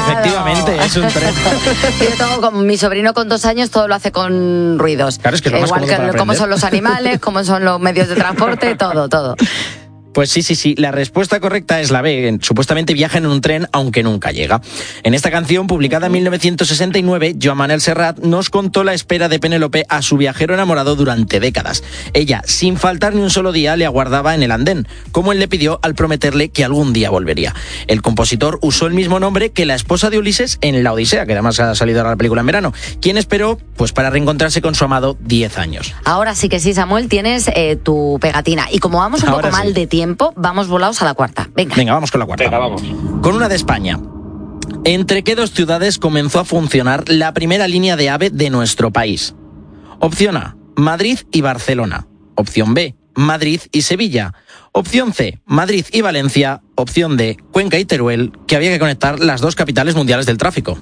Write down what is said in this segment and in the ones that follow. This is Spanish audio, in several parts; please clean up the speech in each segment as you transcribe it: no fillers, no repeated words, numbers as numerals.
Efectivamente, es un tren. Yo todo, con mi sobrino con 2 años, todo lo hace con ruidos. Claro, es que es lo más igual cómodo para que cómo aprender. son los animales, cómo son los medios de transporte, todo. Pues sí, la respuesta correcta es la B. Supuestamente viaja en un tren, aunque nunca llega. En esta canción, publicada en 1969, Joan Manel Serrat nos contó la espera de Penélope a su viajero enamorado durante décadas. Ella, sin faltar ni un solo día, le aguardaba en el andén, como él le pidió al prometerle que algún día volvería. El compositor usó el mismo nombre que la esposa de Ulises en La Odisea, que además ha salido ahora la película en verano, quien esperó pues para reencontrarse con su amado 10 años. Ahora sí que sí, Samuel, tienes tu pegatina. Y como vamos un poco mal de tiempo, vamos volados a la cuarta. Venga, vamos con la cuarta. Venga, vamos. Con una de España. ¿Entre qué dos ciudades comenzó a funcionar la primera línea de AVE de nuestro país? Opción A, Madrid y Barcelona. Opción B, Madrid y Sevilla. Opción C, Madrid y Valencia. Opción D, Cuenca y Teruel, que había que conectar las dos capitales mundiales del tráfico.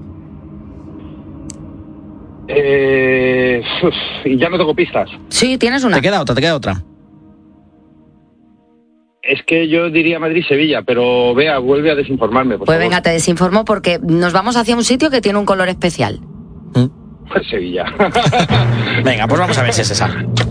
Y ya no tengo pistas. Sí, tienes una. Te queda otra. Es que yo diría Madrid-Sevilla, pero vea, vuelve a desinformarme, por Pues favor. venga, te desinformo porque nos vamos hacia un sitio que tiene un color especial. Sevilla. Venga, pues vamos a ver si es esa.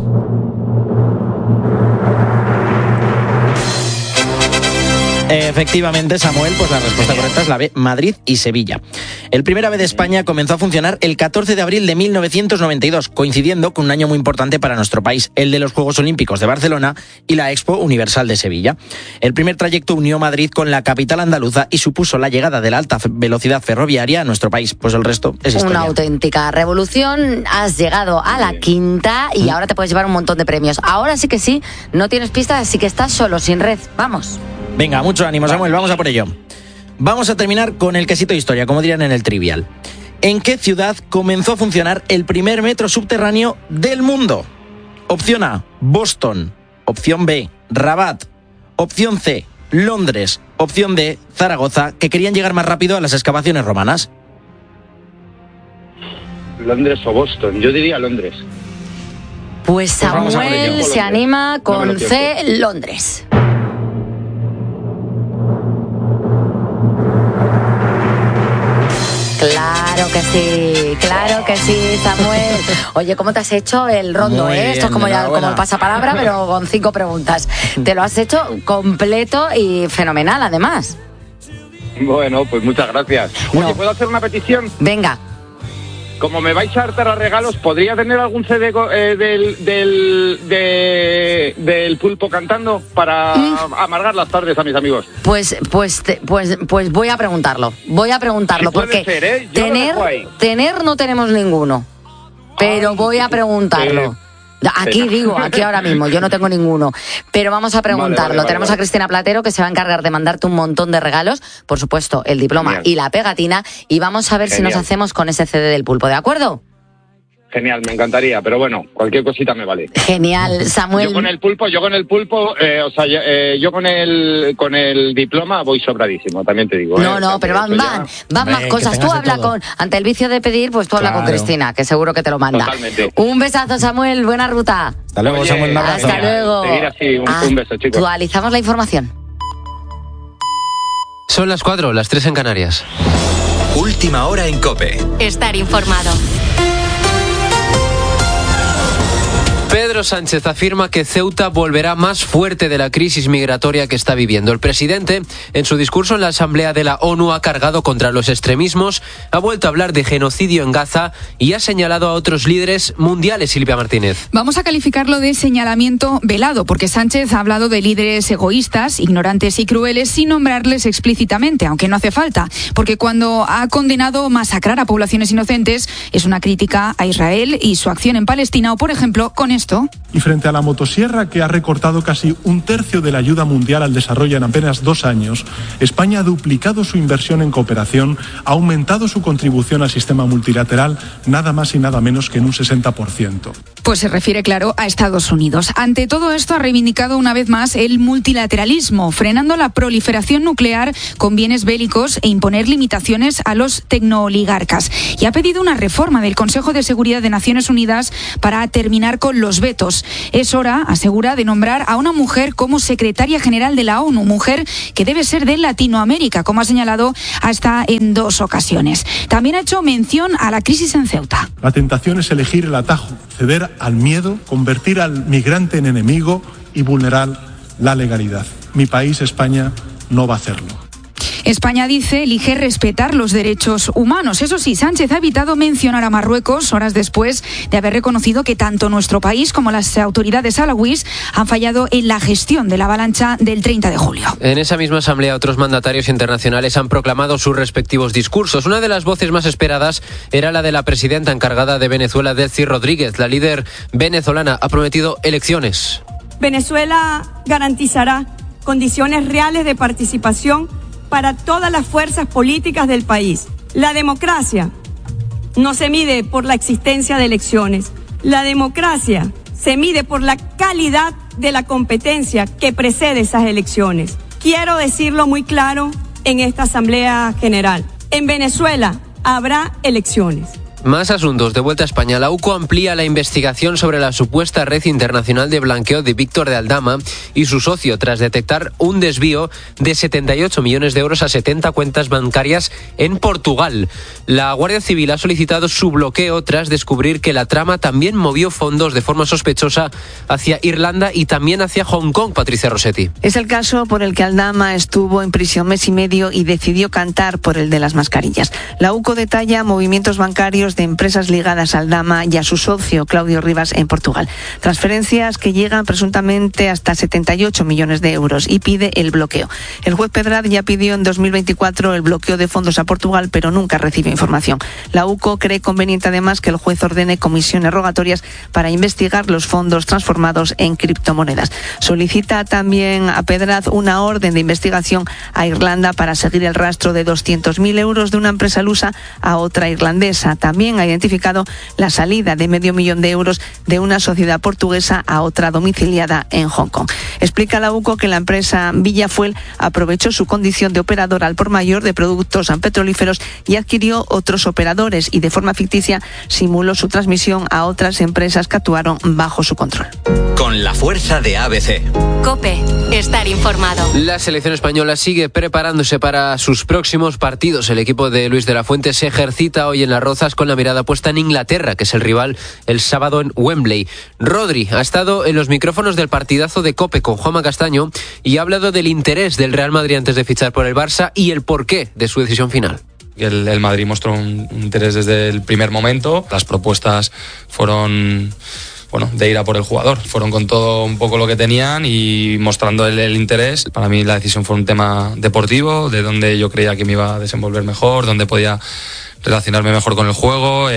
Efectivamente, Samuel, pues la respuesta correcta es la B, Madrid y Sevilla. El primer AVE de España comenzó a funcionar el 14 de abril de 1992, coincidiendo con un año muy importante para nuestro país, el de los Juegos Olímpicos de Barcelona y la Expo Universal de Sevilla. El primer trayecto unió Madrid con la capital andaluza y supuso la llegada de la alta velocidad ferroviaria a nuestro país. Pues el resto es historia. Una auténtica revolución. Has llegado a la quinta y ahora te puedes llevar un montón de premios. Ahora sí que sí, no tienes pistas, así que estás solo, sin red. Vamos. Venga, mucho ánimo, Samuel, vamos a por ello. Vamos a terminar con el quesito de historia, como dirían en el Trivial. ¿En qué ciudad comenzó a funcionar el primer metro subterráneo del mundo? Opción A, Boston. Opción B, Rabat. Opción C, Londres. Opción D, Zaragoza, que querían llegar más rápido a las excavaciones romanas. ¿Londres o Boston? Yo diría Londres. Pues vamos a por Samuel ello. se anima No me con lo C, Londres. Claro que sí, Samuel. Oye, ¿cómo te has hecho el rondo? Muy Esto es como bien, ya como el pasapalabra, pero con 5 preguntas. Te lo has hecho completo y fenomenal, además. Bueno, pues muchas gracias. Oye, No. ¿puedo hacer una petición? Venga. Como me vais a hartar a regalos, ¿podría tener algún CD del Pulpo cantando para amargar las tardes a mis amigos? Pues voy a preguntarlo. Sí, puede porque ser, ¿eh? Yo lo dejo ahí. tener no tenemos ninguno. Pero voy a preguntarlo. Aquí ahora mismo, yo no tengo ninguno. Pero vamos a preguntarlo. Vale. Tenemos a Cristina Platero, que se va a encargar de mandarte un montón de regalos. Por supuesto, el diploma Genial. y la pegatina. Y vamos a ver si Genial. nos hacemos con ese CD del Pulpo, ¿de acuerdo? Genial, me encantaría, pero bueno, cualquier cosita me vale. Genial, Samuel. Yo con el pulpo, yo con el diploma voy sobradísimo, también te digo. No, pero van más cosas. Tú habla ante el vicio de pedir, pues tú habla con Cristina, que seguro que te lo manda. Totalmente. Un besazo, Samuel, buena ruta. Hasta luego, Samuel, un abrazo. Hasta luego. Seguir así, un beso, chicos. Actualizamos la información. Son las 4, las 3 en Canarias. Última hora en COPE. Estar informado. Pedro Sánchez afirma que Ceuta volverá más fuerte de la crisis migratoria que está viviendo. El presidente, en su discurso en la Asamblea de la ONU, ha cargado contra los extremismos, ha vuelto a hablar de genocidio en Gaza y ha señalado a otros líderes mundiales. Silvia Martínez. Vamos a calificarlo de señalamiento velado, porque Sánchez ha hablado de líderes egoístas, ignorantes y crueles sin nombrarles explícitamente, aunque no hace falta, porque cuando ha condenado masacrar a poblaciones inocentes es una crítica a Israel y su acción en Palestina, o por ejemplo con esto. Y frente a la motosierra, que ha recortado casi 1/3 de la ayuda mundial al desarrollo en apenas 2 años, España ha duplicado su inversión en cooperación, ha aumentado su contribución al sistema multilateral nada más y nada menos que en un 60%. Pues se refiere, claro, a Estados Unidos. Ante todo esto ha reivindicado una vez más el multilateralismo, frenando la proliferación nuclear con bienes bélicos e imponer limitaciones a los tecnooligarcas. Y ha pedido una reforma del Consejo de Seguridad de Naciones Unidas para terminar con los vetos retos. Es hora, asegura, de nombrar a una mujer como secretaria general de la ONU, mujer que debe ser de Latinoamérica, como ha señalado hasta en 2 ocasiones. También ha hecho mención a la crisis en Ceuta. La tentación es elegir el atajo, ceder al miedo, convertir al migrante en enemigo y vulnerar la legalidad. Mi país, España, no va a hacerlo. España, dice, elige respetar los derechos humanos. Eso sí, Sánchez ha evitado mencionar a Marruecos horas después de haber reconocido que tanto nuestro país como las autoridades alawíes han fallado en la gestión de la avalancha del 30 de julio. En esa misma asamblea, otros mandatarios internacionales han proclamado sus respectivos discursos. Una de las voces más esperadas era la de la presidenta encargada de Venezuela, Delcy Rodríguez. La líder venezolana ha prometido elecciones. Venezuela garantizará condiciones reales de participación para todas las fuerzas políticas del país. La democracia no se mide por la existencia de elecciones. La democracia se mide por la calidad de la competencia que precede esas elecciones. Quiero decirlo muy claro en esta Asamblea General. En Venezuela habrá elecciones. Más asuntos. De vuelta a España, la UCO amplía la investigación sobre la supuesta red internacional de blanqueo de Víctor de Aldama y su socio tras detectar un desvío de 78 millones de euros a 70 cuentas bancarias en Portugal. La Guardia Civil ha solicitado su bloqueo tras descubrir que la trama también movió fondos de forma sospechosa hacia Irlanda y también hacia Hong Kong. Patricia Rossetti. Es el caso por el que Aldama estuvo en prisión mes y medio y decidió cantar por el de las mascarillas. La UCO detalla movimientos bancarios de empresas ligadas a Aldama y a su socio Claudio Rivas en Portugal. Transferencias que llegan presuntamente hasta 78 millones de euros y pide el bloqueo. El juez Pedrad ya pidió en 2024 el bloqueo de fondos a Portugal, pero nunca recibe información. La UCO cree conveniente además que el juez ordene comisiones rogatorias para investigar los fondos transformados en criptomonedas. Solicita también a Pedrad una orden de investigación a Irlanda para seguir el rastro de 200.000 euros de una empresa lusa a otra irlandesa. También ha identificado la salida de $500.000 de euros de una sociedad portuguesa a otra domiciliada en Hong Kong. Explica la UCO que la empresa Villafuel aprovechó su condición de operador al por mayor de productos petrolíferos y adquirió otros operadores y de forma ficticia simuló su transmisión a otras empresas que actuaron bajo su control. Con la fuerza de ABC. COPE. Estar informado. La selección española sigue preparándose para sus próximos partidos. El equipo de Luis de la Fuente se ejercita hoy en Las Rozas con la mirada puesta en Inglaterra, que es el rival el sábado en Wembley. Rodri ha estado en los micrófonos del partidazo de COPE con Juanma Castaño y ha hablado del interés del Real Madrid antes de fichar por el Barça y el porqué de su decisión final. El Madrid mostró un interés desde el primer momento. Las propuestas fueron de ir a por el jugador. Fueron con todo un poco lo que tenían y mostrando el interés. Para mí la decisión fue un tema deportivo, de donde yo creía que me iba a desenvolver mejor, donde podía relacionarme mejor con el juego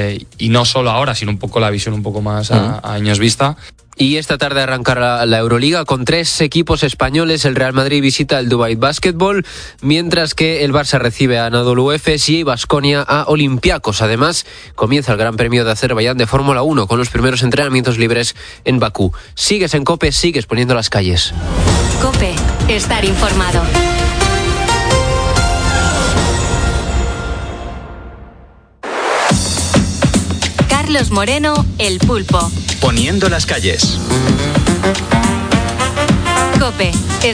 y no solo ahora, sino un poco la visión un poco más a años vista. Y esta tarde arrancará la Euroliga con 3 equipos españoles. El Real Madrid visita el Dubai Basketball, mientras que el Barça recibe a Anadolu Efes y Baskonia a Olympiacos. Además, comienza el Gran Premio de Azerbaiyán de Fórmula 1 con los primeros entrenamientos libres en Bakú. Sigues en COPE, sigues poniendo las calles. COPE. Estar informado. Carlos Moreno, El Pulpo. Poniendo las calles. COPE.